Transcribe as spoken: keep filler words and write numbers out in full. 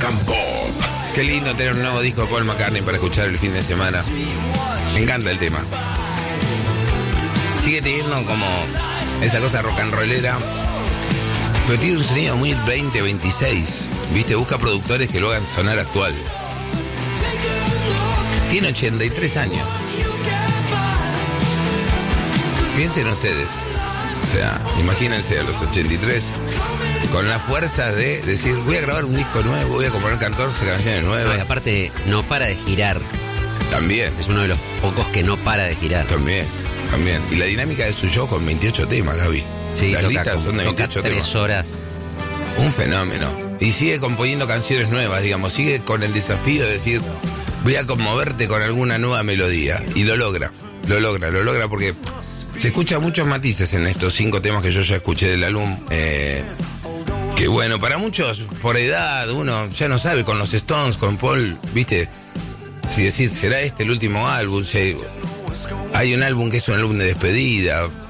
Rock and Pop. Qué lindo tener un nuevo disco de Paul McCartney para escuchar el fin de semana. Me encanta el tema. Sigue teniendo como esa cosa rock and rollera, pero tiene un sonido muy veinte veintiséis. ¿Viste? Busca productores que lo hagan sonar actual. Tiene ochenta y tres años. Piensen ustedes. O sea, imagínense a los ochenta y tres con la fuerza de decir, voy a grabar un disco nuevo, voy a componer catorce canciones nuevas. No, y aparte, no para de girar. También. Es uno de los pocos que no para de girar. También, también. Y la dinámica de su show con veintiocho temas, Gaby. Sí, Las toca, listas son de toca veintiocho tres temas. horas. Un fenómeno. Y sigue componiendo canciones nuevas, digamos. Sigue con el desafío de decir, voy a conmoverte con alguna nueva melodía. Y lo logra, lo logra, lo logra porque se escuchan muchos matices en estos cinco temas que yo ya escuché del álbum. Eh, que bueno, para muchos, por edad, uno ya no sabe, con los Stones, con Paul, viste, si decir, ¿será este el último álbum? Si hay un álbum que es un álbum de despedida.